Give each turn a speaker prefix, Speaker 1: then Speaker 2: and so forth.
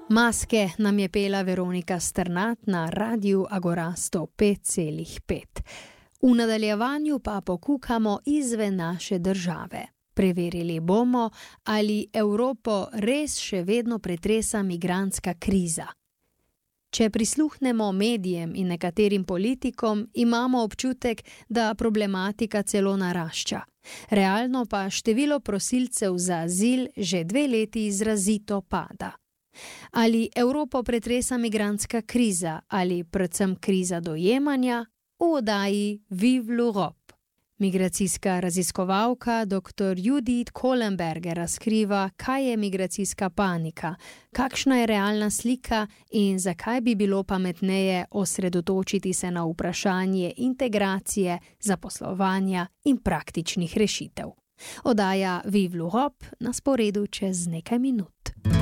Speaker 1: Maske nam je pela Veronika Strnad na Radiu Agora 105,5. V nadaljevanju pa pokukamo izven naše države. Preverili bomo, ali Evropo res še vedno pretresa migrantska kriza. Če prisluhnemo medijem in nekaterim politikom, imamo občutek, da problematika celo narašča. Realno pa število prosilcev za azil že 2 leti izrazito pada. Ali Evropo pretresa migrantska kriza ali predvsem kriza dojemanja, v oddaji Vive l'Europe. Migracijska raziskovalka dr. Judith Kohlenberger razkriva, kaj je migracijska panika, kakšna je realna slika in zakaj bi bilo pametneje osredotočiti se na vprašanje integracije, zaposlovanja in praktičnih rešitev. Oddaja Vive l'Europe na sporedu čez nekaj minut.